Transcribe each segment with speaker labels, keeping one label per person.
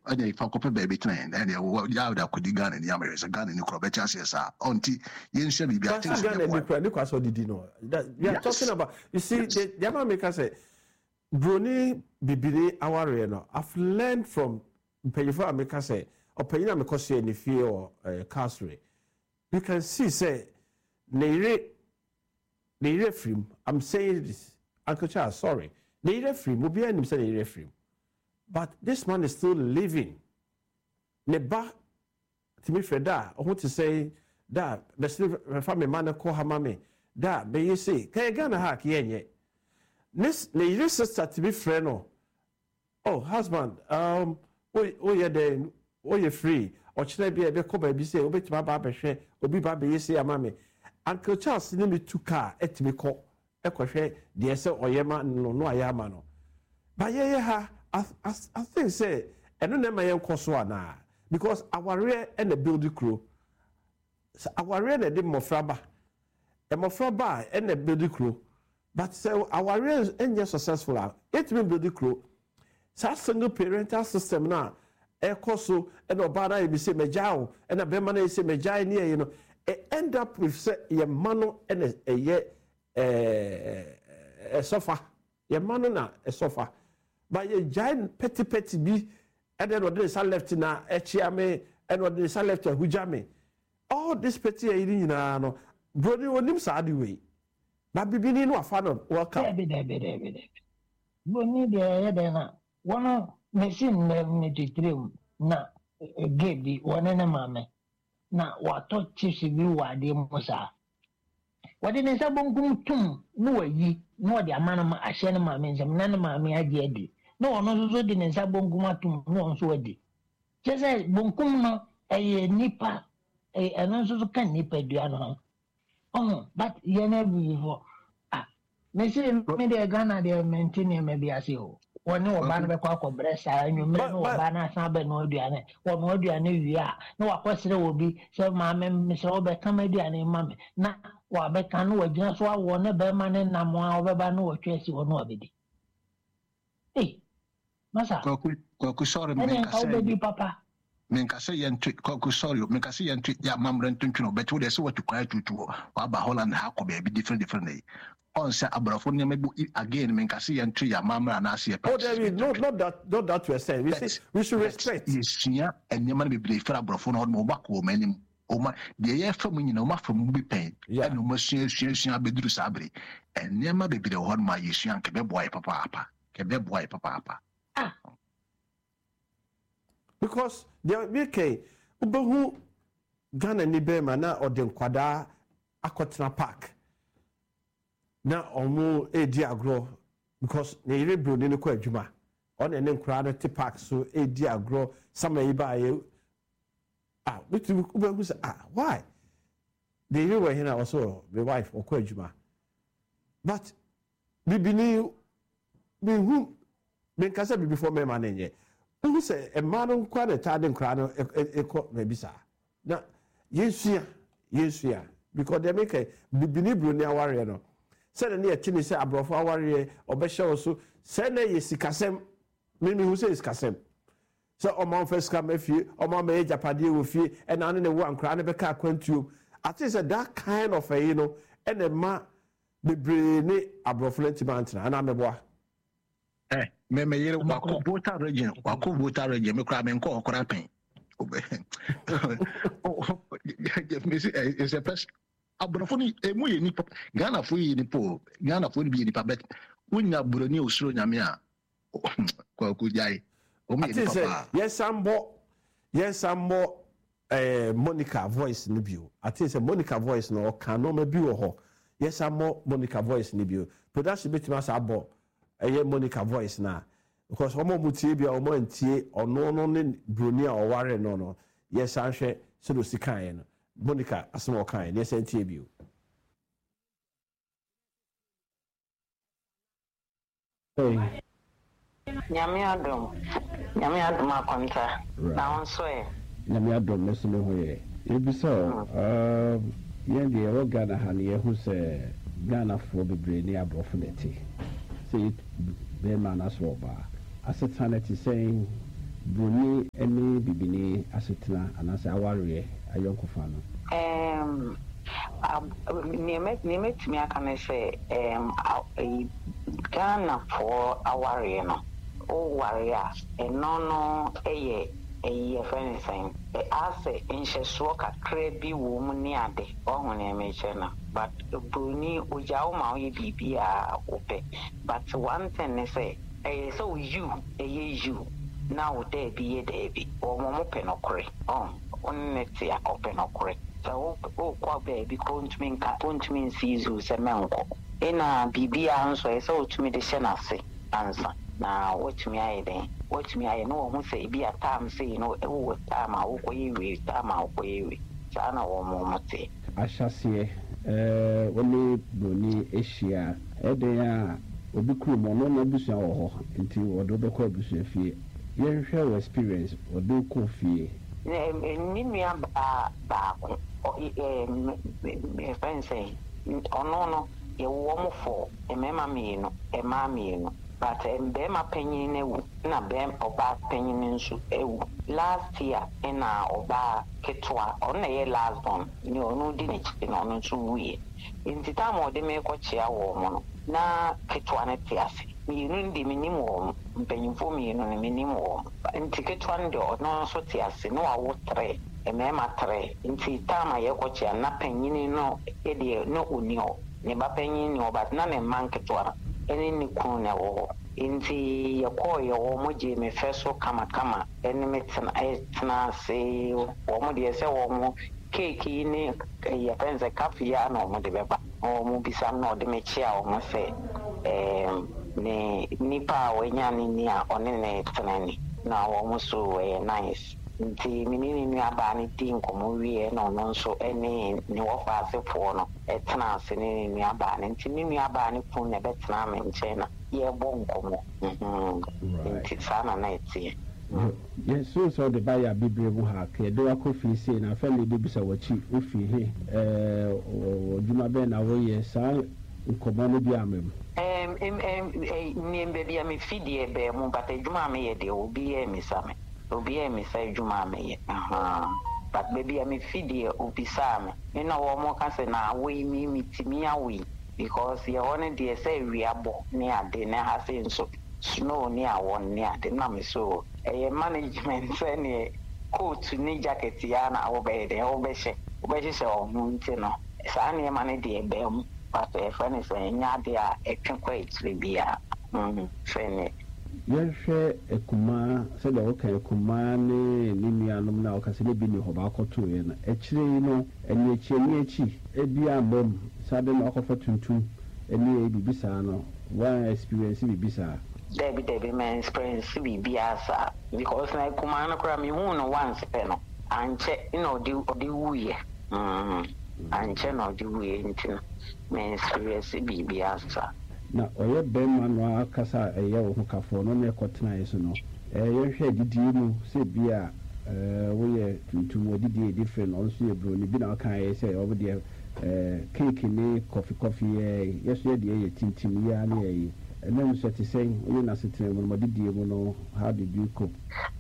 Speaker 1: and if I copy baby train, and you could be gun in the America, gun in the crop, chances are auntie, you should be
Speaker 2: Ghana did you know that we are talking about? You see, the America say, Bruni Bibini Aware, no, I've learned from Payfor America say, or Payna because any fear or castle. You can see, say, Nere film, I'm saying this, Uncle Charles, sorry. Nere film will be an say Nere film. But this man is still living. Neba, to me, Freda, I want to say that the still family man call her mommy. That, may you say, can you gonna hack yen? This, Nere sister to be friend. Oh, husband, oh, you're then, oh, you're free. Or should I be a bit baby say, obey to my barber share, or be baby, say, a mammy. Uncle Charles, name me 2 car, et me call, a crochet, the essay or yama, no, yamano. But yeah, I think, say, and no name I am Coswana, because our rare and the building crew, our rare and the Mofraba, and Mofraba and the building crew, but so our rare and just successful, it will building crew, such single parental system now. Ekoso and Obana be say Majao and a Bemana say Majai near you know end up with say your mano and a sofa your mano na a sofa but a giant petty be and then what is left na echiame and what is left hujame all this petty you know brody onim sadi way but bibini no afano welcome
Speaker 3: boni de na one machine me titrim na gedi one na mame na wato chief bi wade musa wade ne sabonkum tum no wayi no de amana ma ahye ne mame nsem na ne mame age adi no ono so de ne sabonkum atum no onso adi chese bonkum no nipa eno so kan nipa dua no but ye na before me say me de Ghana de maintain me bi ase o woni oba no be kwa bresa anwumre no oba na san be no aduane wo no aduane wi a na wakosere obi se ma me se obe kan aduane ma me na wa be kan no wagina so awo ne be ma ne nam a obeba no wotwesi wo no obedi masa
Speaker 1: kwaku sorry
Speaker 3: me ka obedi papa
Speaker 1: men ka say yentwi kwaku sorry men ka say yentwi ya mamre ntuntwino betu de se watu kwa tutu wa ba Holland ha ko be different on say abrafo ne mebu again men kasi yantu ya mamra na ase
Speaker 2: oh there is not that to say we should respect
Speaker 1: yesia enyema be bre fra abrafo no mo bako manim o ma de ye fam nyina o ma fam bi pen and o ma sua beduru sabre enyema be bre ho ma yesia nke be boy papa
Speaker 2: because there be ke ubehu Ghana ni be ma na ode nkwada akotena park na omo edi agro because na ire broni ne kwa adwuma on ene nkura no te park so edi agro sama yi ba ye bitu ku say why the ire were here also the wife okwa adwuma but bibini be who ben kasa bi before me man enye who say e man nkwa na tade nkura no ekọ na bisa na yesua because they make bibini broni aware no send near Chini say abrofo aware obesha so send ye sikasem mimi who say sikasem so oman first come afie oman me japade wo fie and ane ne wo ankra ne beka akwantuo I think that kind of a and a ma bebre ne abrofo ntimantra ana meboa
Speaker 1: me yere wako voter region me kra me nko okora pen it's a person abrofoni emu ye ni Ghana fo ye ni po Ghana fo ni bi ni pa bet unya broni osuro nyame a kwa kujai o me ni papa yes sambo Monica voice ni bio I think say Monica voice no kan no ma bi wo ho yes sambo Monica voice ni bio production betima sa abo Monica voice na because omo mutie bia omo ntie ono no ne broni a oware no yes anhwe se do sikan no Monica asmo kan yes ntie bio
Speaker 4: Nyame adom akonta na onso e
Speaker 5: Nyame adom meso me hoye ebisa yen de e Ghana ha ne hu se Ghana fo bebre ni abrofo neti say be man as well ba asetaneti saying Bruni any bibini asetna anase aware ayonkofa no.
Speaker 4: Name to me, I can say, Ghana for aware no. Oh, warrior, and no, a friend saying, I say, in Sheswoka, crabby woman near the own mention, but Bruni Ujauma be ope. But one thing they say, so you, you, now there be a baby, or mopen or cray, on next year open or cray. So, quite baby, couldn't mean sees who's a manco. In a BB answer, so to me the Shenasi answer. Now, watch me, I know who say be a time, say, time I will time I'll pay. Sana or Momate.
Speaker 5: I shall see only Bruni Asia, Edea, Obiku, Mono Busia or until or do call Busia fee. You shall experience or do coffee.
Speaker 4: Nimia back or friend say, oh no, a woman for a mamma, a mammy. But Bema penny na bem oba penny in last year in our oba ketwa on a last one, no dinich in on 2 weeks. In the time of the make what chair woman na ketwana tiasi. You know the minimum, penny for me in a minimum. And ticket one door, no so tiasi, no I would tray, a mema tray. In the time I watch ya na penny no, idiot, no unio, never penny no, but none a man ketwana. Any corner or inti your call your moji me first kama any metan say or modi say or cake in your friends a coffee no modeba or mubisa no de mechia or must say nipa wenyani nia on ne tanani now almost so nice. Nti minini ni abani din komuwie no so eni ni wofa ase fo no etena ase ni abani nti ni abani fun na betena me nche na ye bo nkomo nti sana na etie
Speaker 5: yes so the buyer bibregu ha ke do akofi se na family bi bisa wachi ofi he oduma be na wo ye sa nkomo no bi amem
Speaker 4: ni be bia me fidie be mu but aduma me ye de obi e misame obi e mi say juma me but baby am feed obi sam me na wo mo ka se na we mi mitimi awi because ye won dey say we abo ne ade na ha se nso snow ne awon ne ade na me so management say ne coat ni jacket ya na wo be dey wo be she o mu nti no sa ne ma ne dey be mu but e friend say nya de a etwekwa itri bia friend
Speaker 5: yɛhwɛ ekuma sɛ da wɔka ekuma ne nuanom na wɔka sɛ ne bi ne hɔ baakɔto yɛ na akyire yi no ɛne akyi ebi ambam sade na ɔkɔfa tuntum ɛne bibi saa no one experience bibi saa
Speaker 4: Debbie man experience bibi asa because na ekuma no kora me hu no once pɛ no anche odi wuye anche no odi wuye ntina me experience bibi asa
Speaker 5: na oye bema no akasa eye wo kafo no ne kotena yeso no yehwe didi mu se bia wo ye tuntum odidi different also ye bro ni bi na kan ye se obo de cake ni coffee yeso ye de ye tintim ya na ye enam so te sen wo na setere mu didi mu no how did you cope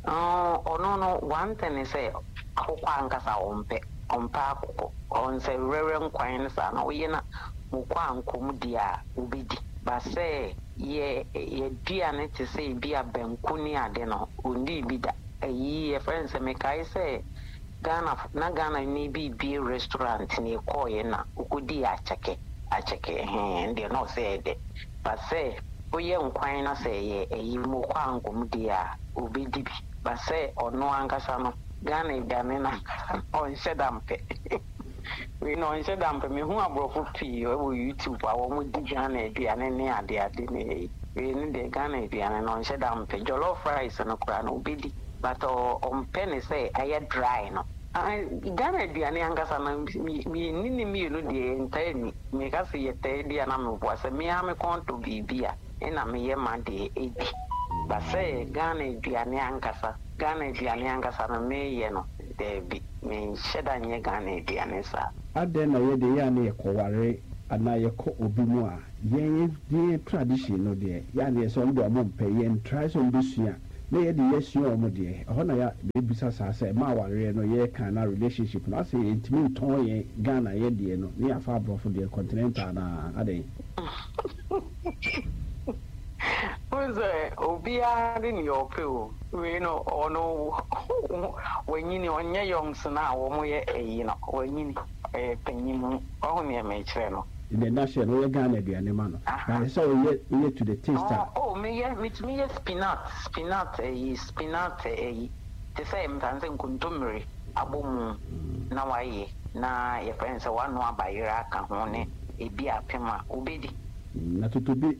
Speaker 4: no one thing say akokwa ankasa ompa akoko on say rere nkwan sa na wo ye na mukwa ankom dia obidi ba say ye dia ne te say bia banku ni ade no ondi bi da ye friends me kai say Ghana ni bi restaurant ni ko ye na ukudi acheke ndi no say de ba say oye nkwan na say ye mukwa ankom dia obidi bi ba say ono ankasa no Ghana idane na on shedampe we know in Shedampe me who abrofu pii o YouTube a wo mo di Ghana aduane ne ade ne we ni de Ghana aduane no Shedampe jollof rice no kura no obedi but on penny say aye dry no Ghana aduane angasa na mi ni no de entire me ka se ye te dia na me bo se me am konto bibia na me ye ma de edi but say Ghana aduane angasa na me ye no Debbie, me sheda nye Ghana aduane sa.
Speaker 5: Ade na ye de ya na ye koware ana ye ko obi mu a ye tradition no de ya na ye so ndo mo mpe ye try so mbusua na yɛ de yɛsua ɔmo deɛ ɛhɔ na yɛ bebisa saa sɛ ma awareɛ no yɛ kan na relationship no asɛ yɛntumi ntɔn yɛn Ghana yɛ deɛ no ne yɛafa aborɔfo deɛ continental na adɛn
Speaker 4: Oze obiara dị n'ọpụ o wee no ọnụ wanyini onye yongs na wo ye eyi no wanyini panyimu ọhụ na emechire no
Speaker 5: the national no Ghana aduane ma no na so we to the taste
Speaker 4: me ye spinach te say mtanze nkuntumiri abomu na waye na ye friends wanu abayira aka ho ne ebi apema obedi
Speaker 5: na totobi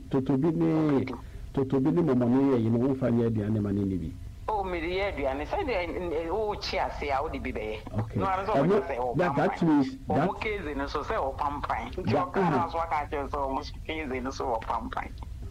Speaker 5: ne mama no ye no wo fa ye aduane ma ne bi
Speaker 4: me the aduane say the chia say how the be
Speaker 5: no that means that
Speaker 4: case no so say o pampan you can as what I just so much case no so pampan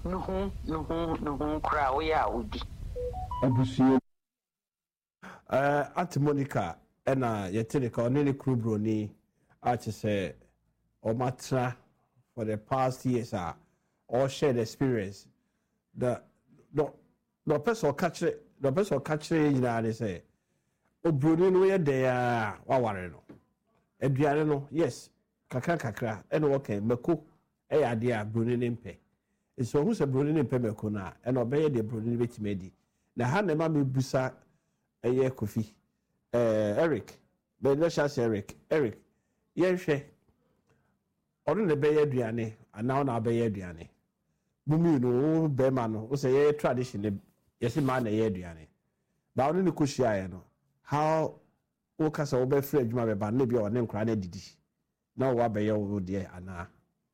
Speaker 4: no kra we ya odi
Speaker 5: abusuo
Speaker 2: Auntie Monica ena yeteleka onene krubroni ache say o matra for the past years all shared experience the person catch you know they say obroni no ye there waware no aduane no yes kakra ena okay meko e ade a broni ne mpe so who say broni ne mpe meko na ena obeye de broni betimedi na ha na ma mebusa eye Kofi Eric but let's just Eric yenhwe onu ne beye aduane ana na beye aduane bumi no be ma no o say ye tradition yes man na ye aduane ba onu ne koshia ye no how o kasa o be free adwuma be ba na bi o ne nkra na didi na o wa be ye o de ana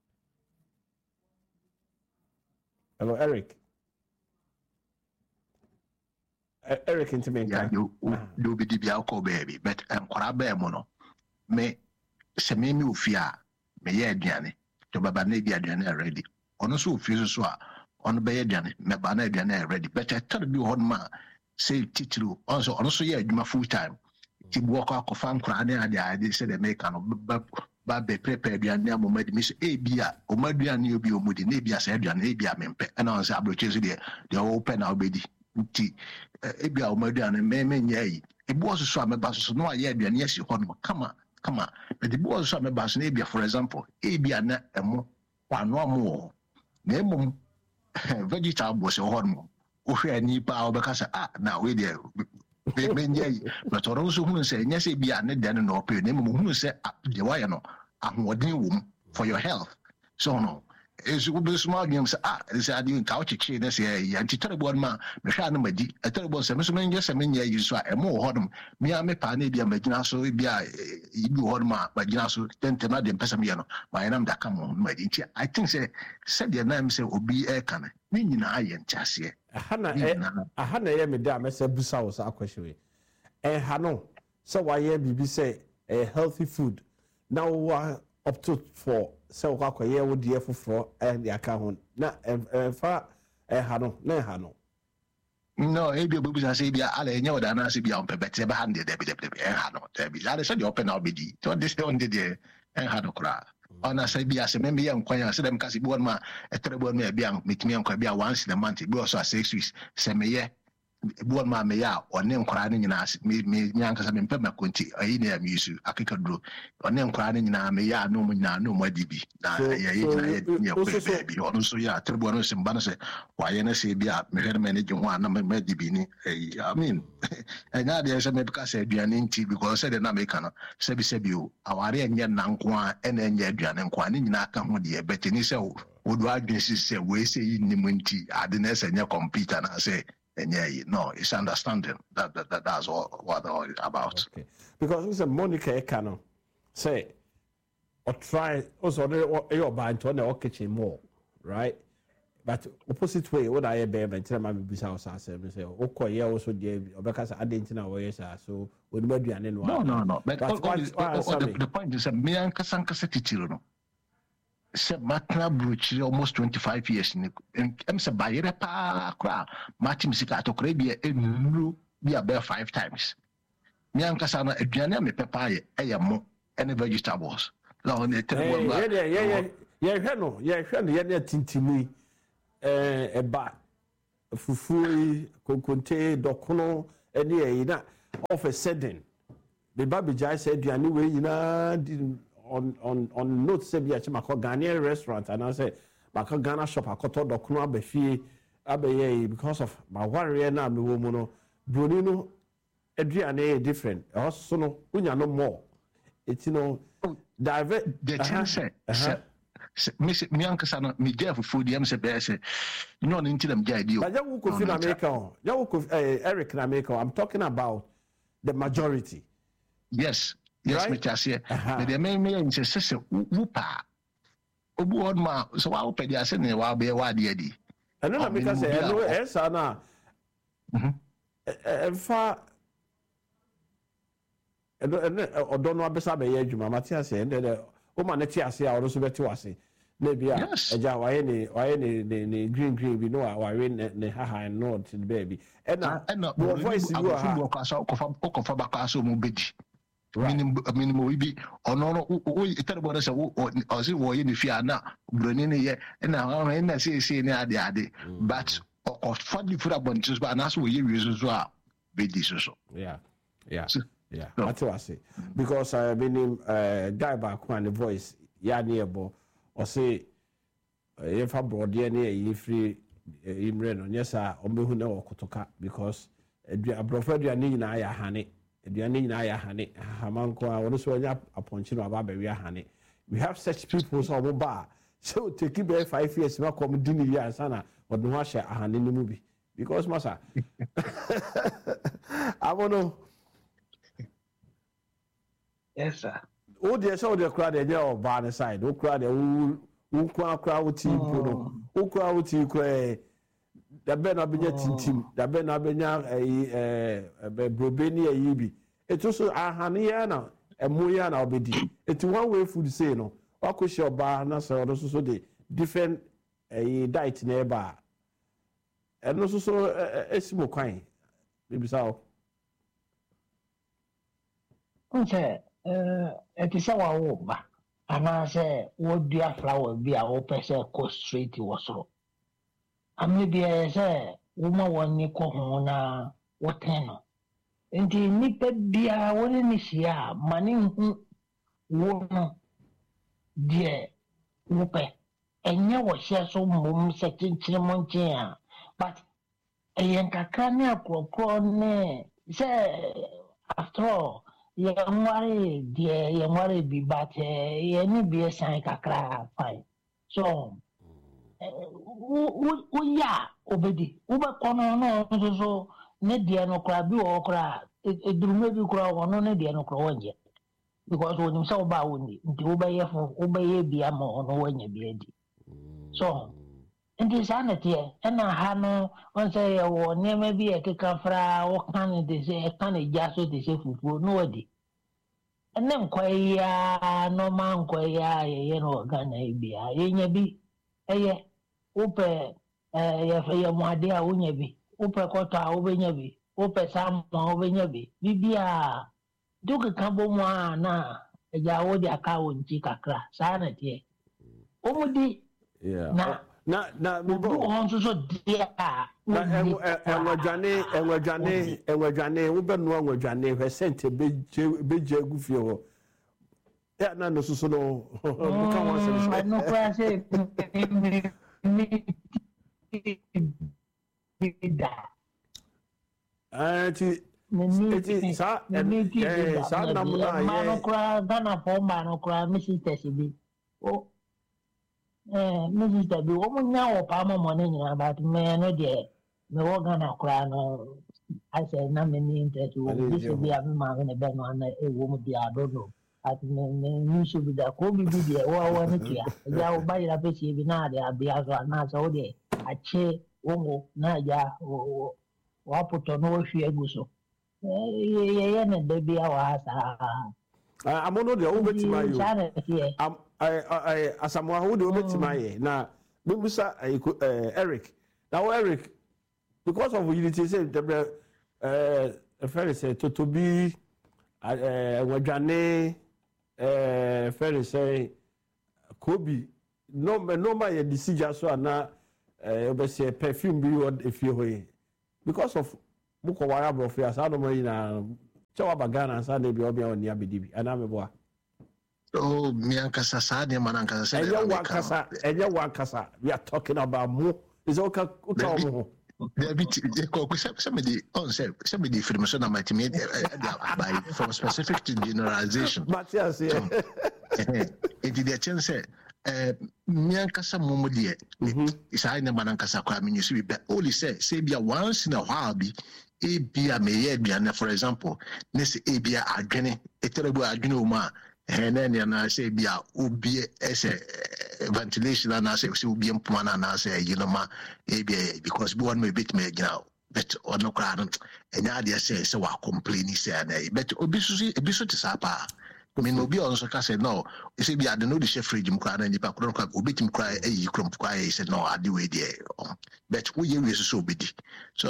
Speaker 2: hello Eric into me.
Speaker 1: Yeah, you be the alcohol baby, but Korabe mono. Me semi ufia, me ye diane, to babane diane ready. On so few on bay diane, me bana diane ready. But I tell you on ma say titulu, also ye my full time. Ti walk out of fan crane and I said they make an babe prepare diane moment miss Abia, or Madian you be omudi, nebia said diane abia mempe, and I was able to the open already. Ebia omaduane meme nyai ebu osusu amebaso no aye aduane yesi hono kama but ebu osusu amebaso na ebia for example ebia na emo kwano amu na emom vegetable se hono ohwe ani pa obekasa na we dey me nyai but oro so hunu se nyese ebia ne de no ope na emom hunu se de waye no ahoden wom for your health so no is will be small games this idea couch chain na say ya terrible man me hwa na madi a terrible se me so me nyese me nya yi so e mo hodom me a me pa na bia magina so bia ibi hodom a magina so tente na de pesa me no my name da come on madi nti I think say said the name say obi e kan ni nyina aye ntiase
Speaker 2: ahana ye me da me say busa wo sa akwahwe ha no so why ye bibi say healthy food now up to for so kwakoye wo die foforo de aka ho na fa ha no na ha no
Speaker 1: no e bi obusa say bia ala enye oda na say bia on pebete be hande de ha no de bi ala say the open now be di to this on the ha no kra ona say bia say me ye nkwan say dem kasi bi won ma etere me bia metimi nkwan bia once in a month bi also 6 weeks say me ye buon ma me ya one nkora ne nyina me nyanka sa me pɛ makonti ayi ne am yusu akeka duro one nkora ne nyina me ya no mu nyina no mu adibi na ye nyina ye kɔ bi ono so ya tribu no simba no se wa ye na se bia me hwere me ne gye ho ana me adibi ni I mean enya de se me bika se aduane nti because se de na me kana se bi o aware enye na nko a ena enye aduane nko a ne nyina aka ho de betini se wo do adwen se we se yi ni mu nti ade na se nya computer na se. And yeah, no, it's understanding that's what all about.
Speaker 2: Okay. Because it's a Monica Ekano say or try also your band to the kitchen more, right? But opposite way, what I bear and tell my business say, okay, yeah, also gave because I didn't know so would be an end.
Speaker 1: No. But the point is, me and Kasanka Setitino. Se matna bruchi almost 25 years ni em se bayere pa kra matim sika atokre bia enuru bia be 5 times mi ankasa na aduane me pepa ye mo any vegetables no ne terrible
Speaker 2: yeah hwe no ye ne tintimi eba fufui konkonte dokono ene e na of a sudden the baby jai said aduane we nyina on note say bi a chema ko Ghanaian restaurant and I say maka Ghana shop akoto dokono abafie abeye because of my warrior na me wo mu no broni no aduane different also no unya no more it's no divert
Speaker 1: the chance me ankasa no me jẹ fufu di am se be se no no nti dem jẹ di o
Speaker 2: but you go fit America you go Eric in America I'm talking about the majority
Speaker 1: yes
Speaker 2: right?
Speaker 1: Me chase the me nse se wupa obu on ma so wa opedi ase ne wa be wa de adi
Speaker 2: eno na because eno esa na fa odo no abesa be ye adwuma matias ende o ma ne ti ase a o so beti wase na bia eja waye ne green bi no waye ne haha no to the baby ena voice bi wa
Speaker 1: ko fa ba ka so mo bedi minimum bi ono o iterbo na se o si wo ye ne fi ana broni ne ye na se ne ade but o fa di fura bontis ba na so wo ye wi so a bedi so
Speaker 2: yeah what do I say because I been guy back one the voice ya nearbo or say if I brought the any free imre no nyesa o mehu na okotoka because abrofo aduane na ya hane aduane na ya hane hamanko a wono so nya aponchi no aba be hane we have such people so ba so take it 5 years ma come dini ya sana wodo ho ahye ahane ni mu bi because masa I wanna
Speaker 3: yes sir
Speaker 2: o de so de kra de je o ba the side o kra de o kra o ti po no o kra o ti kra da be na benya tintim da be na benya brobeni ayi bi eto so ahane ya na emu ya na obedi eti one way food say no wakohye oba na so do so de different diet na eba eno so esimo kwan bibisa o
Speaker 3: nche eti se wa wo ba ana se wo dua flower bi a wo pese ko straight wo so amne bi se wo ma woni ko ho na wo teno enti ni pe bia woni ni sia mani hu wo no die wo pe enya wo hye so mum se chinchire monche a but eyen kakra ne akokro ne se after all yamware bi but ni bi san kakra fine so ya obedi ube kono no so ne dia no kra bi o kra edurume bi kra wono ne dia no kra wonje because when so ba woni nti ube ye bia ma ono wanya bi adi so nti sanete na ha no on say wo ne me bi e kafra wo kan de se kan ja so de se fufu no wadi enem kwaya no man kwaya ye no Ghana bia ye nya bi eye upe ye mwade a unya bi upe kota ubenya bi upe sama ubenya bi bibia duka kabo mwa na ja wodi aka wonji kakra sanete omudi
Speaker 2: na bibo
Speaker 3: on so dia
Speaker 2: na enwadwane wo be no enwadwane hwe sente beje agufie ho ya na no so no buka wan se
Speaker 3: no kwa se sa namuna ye Ghana for man kra Mrs. Tesibi o Mrs. Tabi o munya o pa mo ne nyina but me no de me wo Ghana kra no I say na me ni interest wo this be am ma ne be no na e wo mu dia do no at me should be da ko bi dia wo ne kia ya o ba ira pe si bi na de abia so na so de ache wo na ya wo apoto no hwi aguso ye ne de bia wa sa
Speaker 2: amono de o betima yo asamoah wo de o betima ye na bibusa Eric now Eric because of unity say the ferry say to be wadwane ferry say Kobe no ma ye decision so na obese perfume bi wo efie hoye because of muko wara brofo ya sa no mo yina chawa bagana sa na bi obi oni abedi bi ana meboa
Speaker 1: oh miankasa sa de manankasa se
Speaker 2: enye wankasa we are talking about mo is okay mo
Speaker 1: somebody on say somebody from so na matimi by from specific to generalization
Speaker 2: Matthias
Speaker 1: it the chance miankasa momo de isa na manankasa kwa menyusu bi only say bia once in a while bi ebia meye aduane for example nese ebia adwene eterebo adwene o ma henene na say bia obi ese ventilation na say obi mpoma na say ma ebia because bi one bit me gina but ono kra no enya de say wa complain say na but obi so ti sapa I mean obi on so ka say no say bia de no the chef fridge mu kra na nipa kro kra obi tim kra eyi krom kra e say no ade we dey but we ye we so obi di so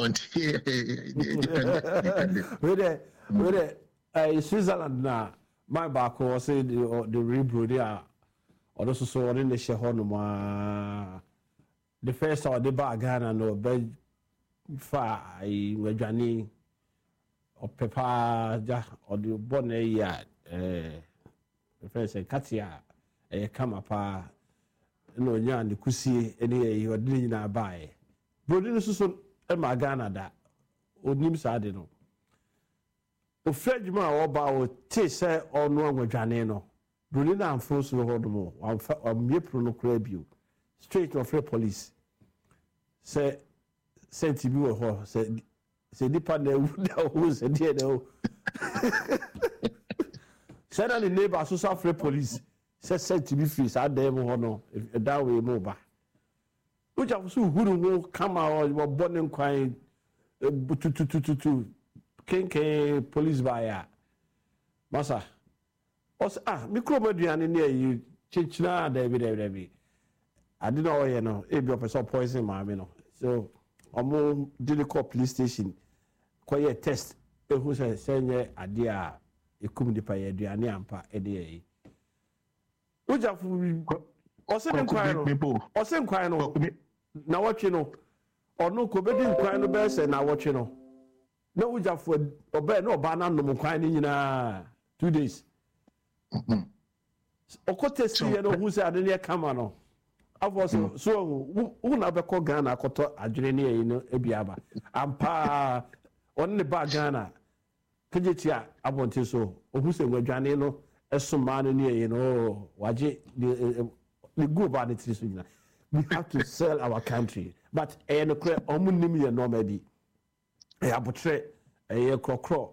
Speaker 2: with Switzerland na my back was say the rebrew there or also so on in the share honoma the first or the bag Ghana no be fa I wejani or pepper ja or the bonne ya the first katia come pa no nya and kusie any you didn't na buy brodin so e ma Ghana da onim sa de no o fredjuma oba o te se onu anwadwane no brodin na amfo so hodomo amye pro no kra bio straight of police say senti bi wo ho say nipa na wo se de no said the neighbor so suffer police said to be free sa dem ho no that way mo ba uja so huru no come out wo born kwan bututututu kenke police baya masa os micro maduane ne yi chinchina da bi ade na oye no e bi person poison maame no so omo delico police station koye test e hu se senye ade a ekum di pa ye aduane ampa e de yi uja fu osen kwan no na watwe no ono ko bedi kwan no be se na watwe no na uja fu oba na oba na nom kwan ni nyina 2 days okote si ye no hu se ade ne kama no afo so hu na be ko Ghana akoto adwene ne yi no ebiaba ampa on ne ba Ghana kejetia abonte so ohu se nwadwane no esoma no ne yi no waje the go about it so nyina we have to sell our country but no kre omunim ye no ma bi abotre krokro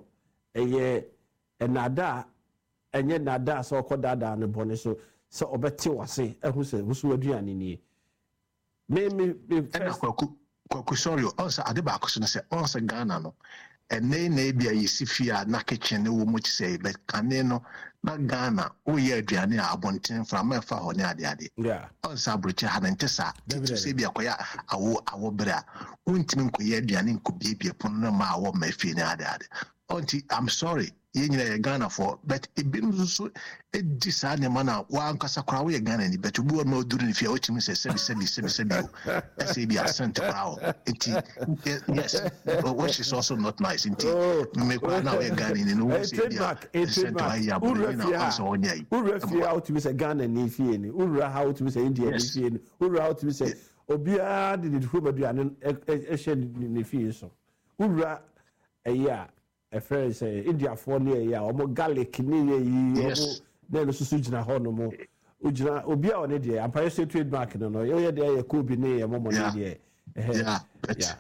Speaker 2: enada enye nada so kodada ne bone so obete wase ehu se wusu aduane ni me
Speaker 1: kwaku sorry also ade ba akoso no se onse Ghana no ene na ebia yesifia na kitchen ne wo mu ti say but kane no na Ghana o ye aduane a abonten from efa ho ne ade
Speaker 2: yeah
Speaker 1: onse abroche ha nte sa to say bia koya awo bra untimi nkoye aduane nkobie pon no ma awo mafi ne ade onti I'm sorry yenyina Ghana for but ebinu so edi sa ne mana wa ankasa kra wo ye Ghana ni but obu ma oduru ni fia o timi se sebi say be ascent crowd enti yes which is also not nice enti me kwa na we Ghana ni no say be ascent ya bu na so onyai
Speaker 2: urafia out to be say Ghana ni fie ni urra how to be say India ni fie ni urra how to be say obia did the home aduane ehye ni fie so urra eya a friend say India for near ya omo garlic ni yi omo na so gina ho no mo ugina obi a one de empire state trademark no ye de ya ko bi ne ya momo ne de
Speaker 1: yeah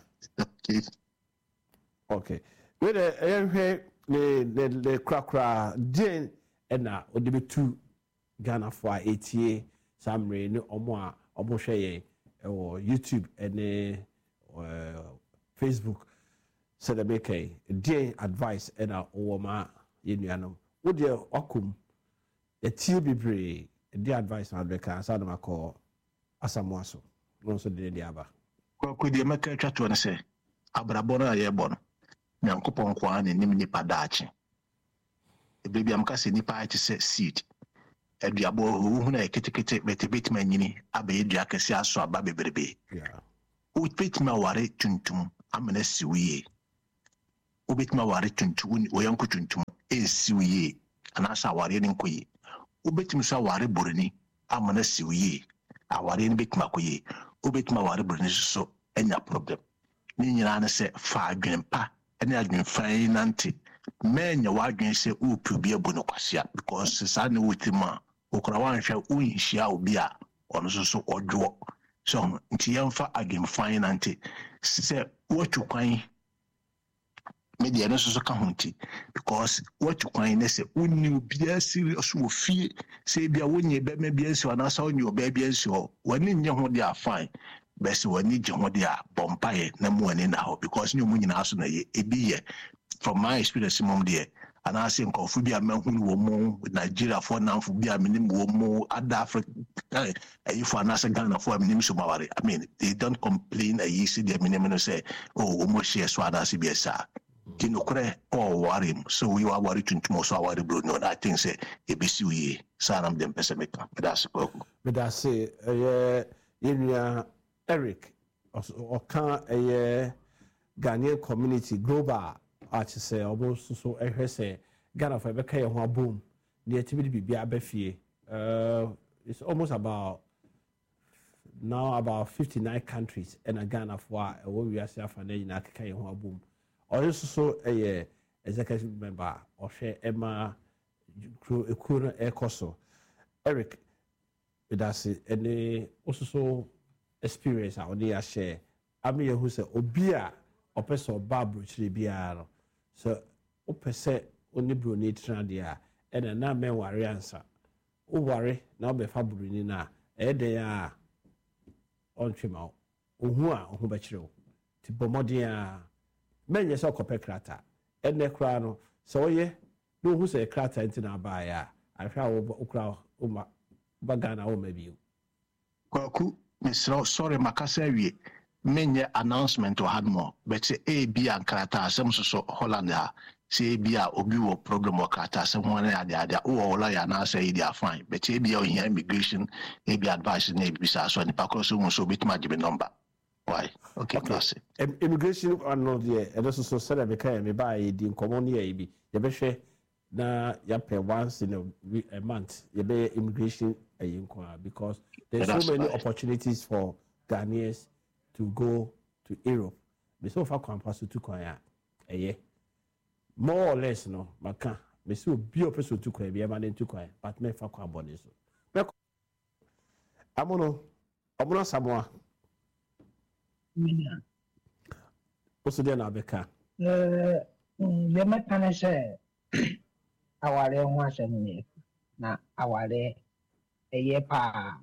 Speaker 2: okay we the le krakra den na odebetu Ghana for 80 samre ni omo a omo hwe ye YouTube and Facebook said the make dear advice and our woma yenuanom wo de okum etie bebre dear advice na de ka sa na call asamoaso no so de aba
Speaker 1: ko de meka twato na se abrabo na ye bo no nyankopon kwa na nim nipa daache ebebi amka se nipa ache se seed aduabo hu na ketekete betebet manyini abaye dua kase aso aba bebrebe
Speaker 2: yeah
Speaker 1: ubetuma ware tuntum amene siwiye ubetuma ware tuntum oyanko tuntum siwiye anasa ware ni nkoye ubetuma so ware boroni amene siwiye aware ni betuma koye ubetuma ware boroni so enya problem ni nyina na se fa adwenpa ene adwenfa nante menya wadwen se upu bia bu no kwasia because sa ne wutima okra wan hwa unhia obi a ono so odwo so nti yemfa adwenfa nante se watu kwan media no so ka honti because watu kwan ne se unni bia serious wo fie se bia wonye be me bia nsi wana sa onye oba bia nsi ho wani nye ho dia fine best wani je ho dia bompaye na mu ani na ho because nyu mu nyina aso na ye ebi ye from my experience mom there and I say nkofu bia manhunu wo mu Nigeria for nanfo bia minim wo mu other Africa if anasa Ghana for minim so maware I mean they don't complain I see their minim no say oh mo share so anasa bia sa kinokre oh worry so we are worried tuntum so worry bro no I think say ebisi we saram dem pesemeka but that's
Speaker 2: say in Eric or can Ghanaian community global arch say almost so say Ghana for Beka one boom near Timid Bibia Befie. It's almost about 59 countries and Ghana for what we are saying for one boom. Also a executive member or share Emma Kuna Ekoso. Eric, that's it. And also experience out there share. I mean, who say Obia or person Barbara Chilibiano. So, opese only bruni trandia, and a na men worry answer. O worry, now be fabrini na, they are on Chimau, Uhua, Hubachro, Tibomodia, men yes, or copecrata, and the crown. So, ye, no who say crata into na buyer. I found Ukra Bagana or maybe you.
Speaker 1: Kwaku, Miss sorry, Macassavi. Many announcement to had more, but say A, B, and Krata, some so Holland, say B, Obi program or Krata, someone at the other, or Laya, and say they are fine, but A, B, here immigration, A, B, advice, and A, B, so the Pacoso, so bit much number. Why? Okay, class.
Speaker 2: Immigration are not there, and also so said I became a buy the common year, you be na you pay once in a month, you be immigration because there's so many opportunities for Ghanaians to go to Europe. Me so far campus to Koya. More or less no, maka. Me so be a person to Koya, be a man to Koya, but me for Kwabone so. Amono Samoa. What's the na beka?
Speaker 3: The mekane say aware ho asem na aware pa.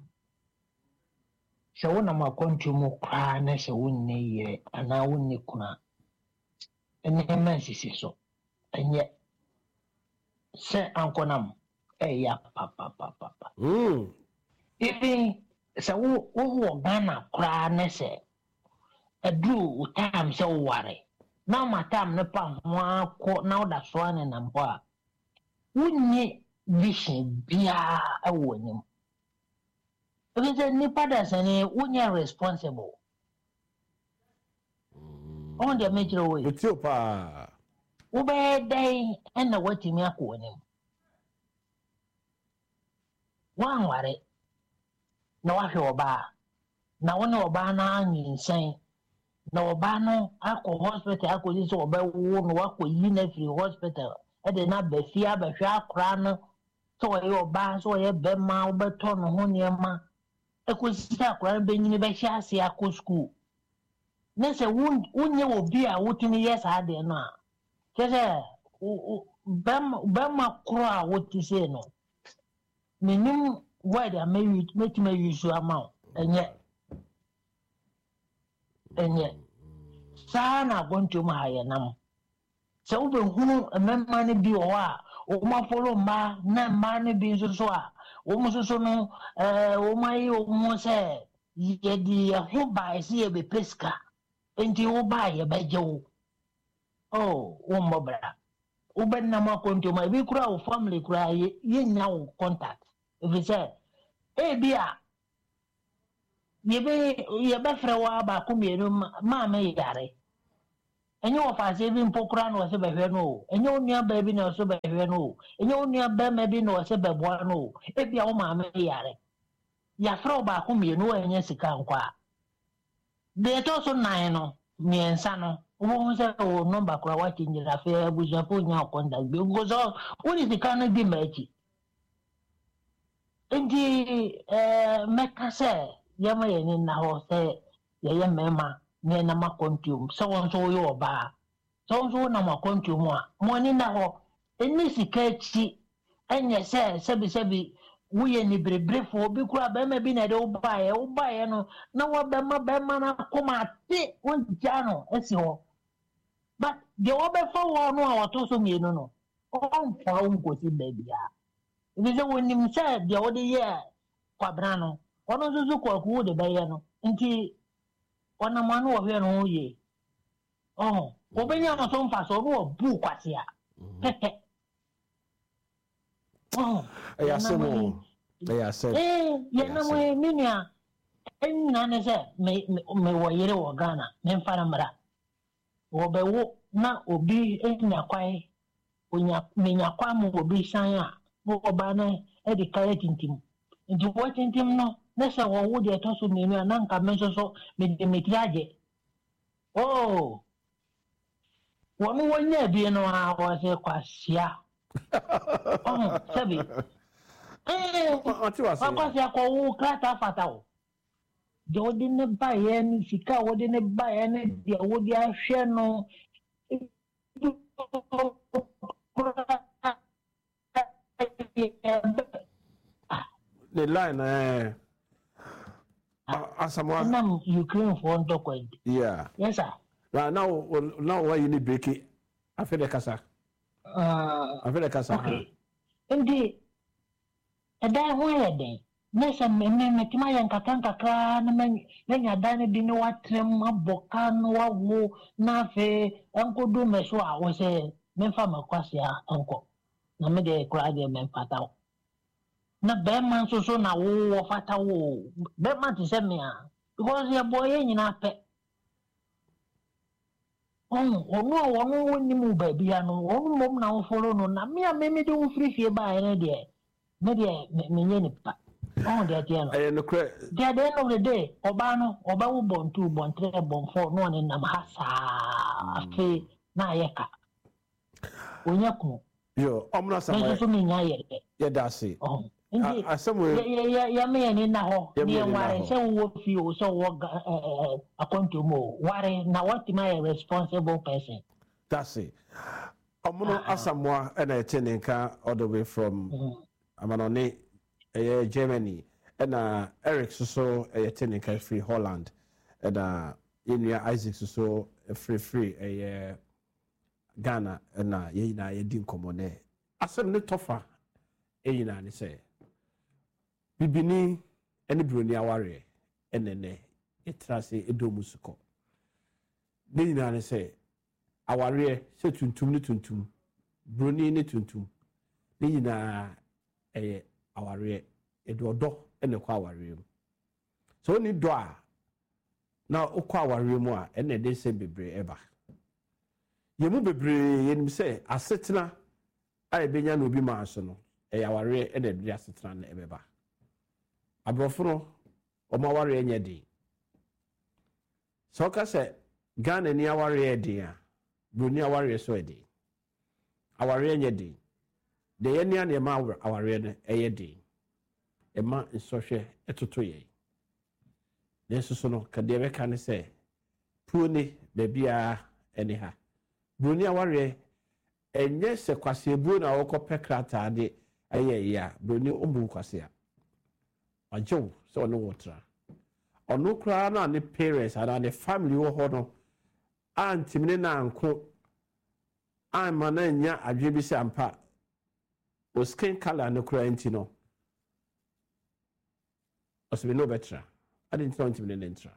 Speaker 3: So when I'm going to cry, and I say, "Wunni and I wunni kuna." And the man says so, and yet, say, Uncle Nam, ya papa. Even so, who Ghana cry, and I say, "A drew time so worry." Now my time no pa one court now that's one and I'm poor. Wunni vision be a winning. Because the Nipadas and when you're responsible. On the major way.
Speaker 2: With your pa.
Speaker 3: Obey day and the waiting me up with him. One worry. No, I feel bar. Now, one or banner insane. No banner, I could hospital, I could just obey one work with you nephew hospital. I did not be fear, but sharp crown. So your bar, so a bed mouth, but turn on your ma. I could start being in the chassis at school. Nessa wound, you will be a wooden yes, I dare not. Just Bama cry what you say no. Meaning, why they make me use your amount, and yet, Sana going to my num. So, who a man money be or my follow ma, na money be so. Almost so no, my almost said, yet the who buys here be pesca, and you buy a bejo. Oh, Wombobra. Uben Nama come to my big crowd family cry, ye now contact. If he said, hey, dear, yebe frewa ba ku mienu ma me yare enye ofase bi mpokura no se behwe no enye onua ba bi no so behwe no enye onua ba ma bi no se beboa no ebia wo ma me yare ya frewa ba ku mienu enye sika nkwa de to so nan no miensa no wo se o number kura wa tinjira fe abuja po nya konda bi gozo woni sika no di machi ndi meka se yama yeni na ho se ye mema ne na makontium so won so yo ba so na makontium a mo ni na ho eni sika chi enye se bi wuye ni brebrefo bi kura ba ma bi na de wo ba ye no na wo ba ma na koma ti won jano esi ho but de wo be fo wo no a to so mienu no on fa on ko ti bebia ibi se woni mi se de wo de ye kwabra no ono zuzu kwa ku de be ye no nti ona manu wo hwe no ye wo be nya no so mfa so no bu kwase a
Speaker 2: ya semo ya se
Speaker 3: ye na mo minia enna ne se me wo yere wo Ghana me mfara mra wo be wo na obi enya kwai onya menya kwa mo obi san a wo ba na e di kaya tintim nti wo tintim no na se wo wo de to so menu na nka me so me de metiaje wo no wonya bi no a wo se kwasia sabi kwasia ko wo krata fatao do de ne ba ye ni sika wo de ne ba ye ne de wo de ahwe no
Speaker 2: the line asamwa
Speaker 3: nam Ukraine for ndokwa
Speaker 2: yeah
Speaker 3: yes sir
Speaker 2: now why you need break it after kasa
Speaker 3: okay ndi ada ho ye den nesa me tima yan kakra na nya dan bi no watrem aboka no wawo na fe enkodu meso a wo se memfa makwasia enko na me de kura de memfata na be man so na wo fata wo be man ti se me a because ya boy nyina pe ono woni mu ba bia no ono mom na wo follow no na me a me de wo free fie ba ene de me de me nye ni pa de tie no
Speaker 2: no cre
Speaker 3: de end of the day oba wo bon 2 bon 3 bon 4 no ne nam hasa afi na yeka onya ku
Speaker 2: yo omna sama
Speaker 3: so me nya ye
Speaker 2: da se
Speaker 3: ya me ni na ho ni ware se wo fi o so wo akonto mo ware na what my responsible person
Speaker 2: that's it omno asamwa na etenenka all the way from amanone Germany and Eric so etenenka free Holland and Inia Isaac so free Ghana and ye na ye din komone asem ne tofa eyina ne say bibini ene broni aware enene etrase edomusuko ne nyina ne say aware se tuntum ne tuntum broni ne tuntum ne nyina aware edodo ene kwa aware mu so ni do a na okwa aware mu a ene de se bebre eba yemu bebre yenim se asetena a ebenya no bi ma so no aware ene de asetena na ebeba abrofo omaware enye di so ka se Ghana ni aware di a broni aware so edi aware enye di de ye nia na ma aware ne eye di e ma nsohwe etoto ye yesu so no ka de be ka ne se puoni be bia eni ha broni aware enye se kwase buo na wo kopekrata de eye ya broni ombu kwase a ajo so no wotra ono kra na ne parents and ne family wo ho no antimne na anko ama na nya adwe bi se ampa o skin color no kra ntino osebe no betra adi ntino ntimne ne ntra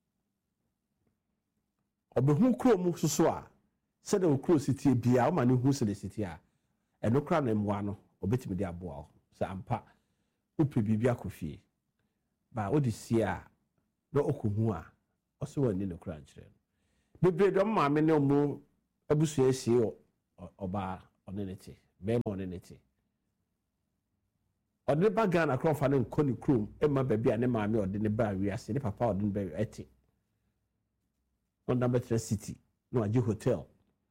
Speaker 2: obehu kro mu soso a se de kro city bia o ma ne hu se de city a eno kra na mwa no obetimi de aboa se ampa upe bibia kofie ba odi sia na okuhu a ɔso wani no kura nkyerɛ no bebre dɔm maame ne ɔmo abusua esie ɔbaa ɔne ne te bɛrima ɔne ne te ɔde ba Ghana krɔfa ne nkɔ ne kurom ɛma baabi a ne maame ɔde ne ba wiase ne papa ɔde ne ba ɛte ɔnda bɛtena city na wagye hotel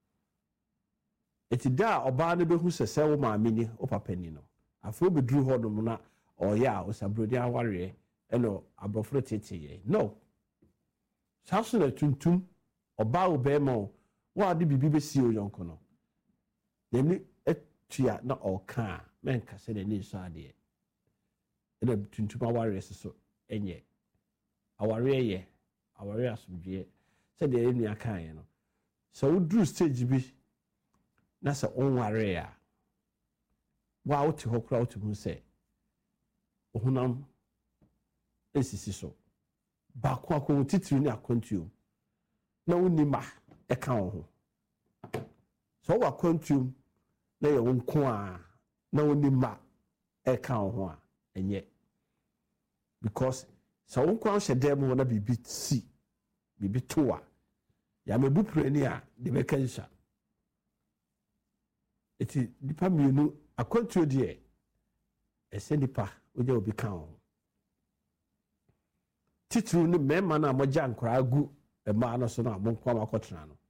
Speaker 2: eti da ɔbaa ne bɛhu sɛ wo maame ni wo papa ni no afro beduru hɔ nom na ɔyɛ a osabrodi awareɛ ɛno abrɔfo tete yɛ no saa so na tuntum ɔbaa wo bɛrima wo ade bibi bɛsi o yɔnko no n'ani atua na ɔka a mɛnka sɛ n'ani nso adeɛ ɛna tuntum awareɛ soso ɛnyɛ awareɛ yɛ awareɛ asomdwoeɛ sɛdeɛ ɛnua kaeɛ no sɛ woduru stage bi na sɛ ɔnwareɛ a wa wote hɔ koraa wote hu sɛ ɔhonam esisi so baako akɔn titiri ne akɔntuom na wonni ma ɛka wo ho sɛ ɔwɔ akɔntuom na yɛ wo nko a na wonni ma ɛka wo ho a ɛnyɛ because sɛ wo nko a hyɛ dɛm hɔ na biribi si biribi to a yɛamebu prani a de bɛka nsa eti nipa mmienu akɔntuo deɛ ɛsɛ nipa wogya obi ka ho titiri ne mmarima no a mogya nkwaraa gu mmaa no so no a monko ama akɔtena no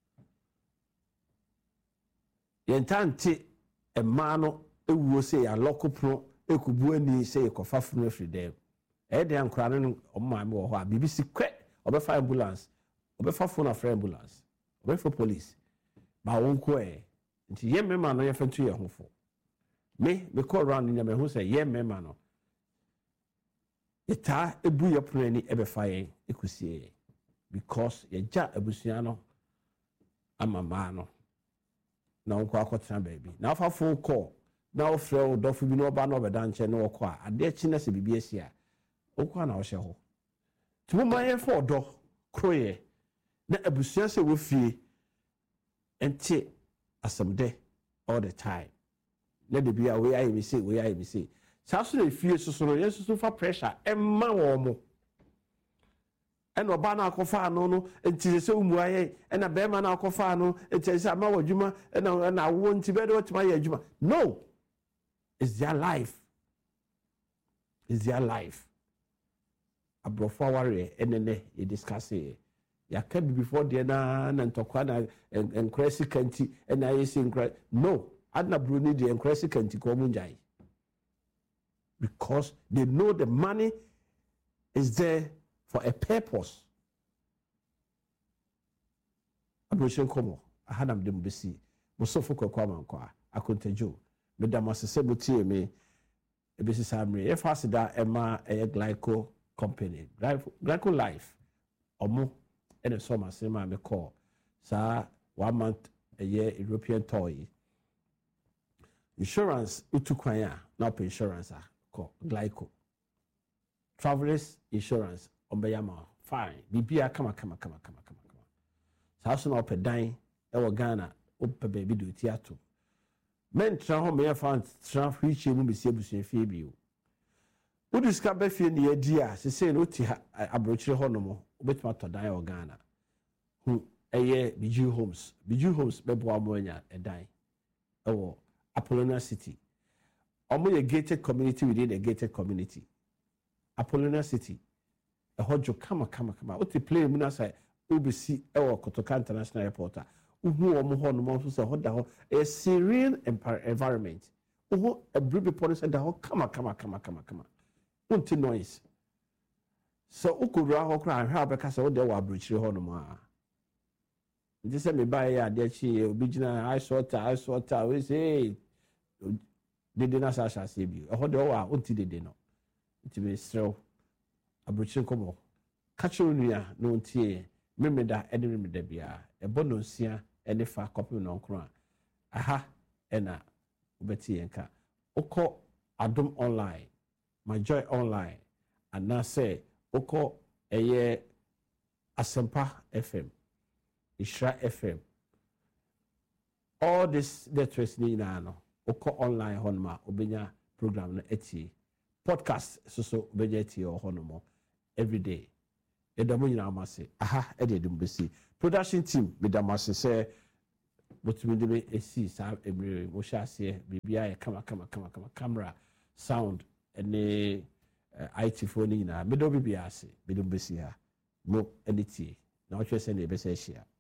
Speaker 2: yɛntante mmaa no ewuo sɛ yɛalɔko pono ekubu ani sɛ yɛkɔfa funu afiri dɛm ɛyɛ deɛ nkwaraa no ɔmaame wɔ hɔ a biribi si kwɛ ɔbɛfa ambulance ɔbɛfa phone afra ambulance ɔbɛfa police ba wɔn nko nti yɛ mmarima no yɛfa nto yɛ ho fo me call around ni me hu say ye mema no eta ebu ye pono ani ebefa yen ekusie because ye ja abusua no amama no na onko akotena baabi na afa phone call na ofre o dofo bi no oba na obeda nche na okọ a ade chi na se bibi asia okọ na wo hye ho tumo ma ye for do kroye na abusua se wo fie enti asamde all the time let the be away I me say saa so na fie soso no yesu so fa pressure emma wo mo eno ba na akofa no no enti se umu aye ena be ma na akofa no enti se ama wadwuma ena wo nti be de otima ye adwuma no it's their life abrofo aware enene ye discuss ya ka before there na ntokwa na enkresi kanti ena yesi nkra no adna bruni the enkresi kanti ko munjai because they know the money is there for a purpose. Abrochen komo ahanam dem besi musofo kwakwa mankwa akontajo medam asese mutie me ebesi samre e fasida ema e glyco company glyco life omo ene so masema me call sa 1 month a year European toy insurance utukwanya na pay insurance ko glyco travelers insurance ombeyama fine bibia kama sa so na opedan e wo Ghana ope baby do tiato men tra ho me fan tra friche mu besie busuan fie bio udiska ba fie ne yadi a sese no ti abrochire ho no mo obetima to dan e Ghana hu eye biju homes bebo amonya edan e wo Apollonia City omo ye gated community within a gated community Apollonia City a hojo kama o te play mu na say obesi e wo Kotoka International Airport a uhu omo ho no mo so say hoda ho a serene environment uhu a bribe police da ho kama unti noise so ukura ho kra hwa beka say wo de wo abrochire ho no mo a ndi say me buy ya de chi obi gina I sort we say dede na sa se bi ho de wo a unti dede no nti me srew abrochire komo kacho nua no ntie memeda ene memeda bia ebono nsia ene fa kopi no nkro aha ena obeti yenka oko adom online my joy online and say oko eye Asempa FM Ishra FM all this networks ni na no oko online honma obenya program no eti podcast so obenya eti honmo every day Edamo nyina amase. Aha, ededum besi. Production team medamase say botumi de esi sa emre mo sha ase bibia ye kama camera sound ene IT phone nyina medo bibia ase medum besi ha mo editie na o hwese na ebese hia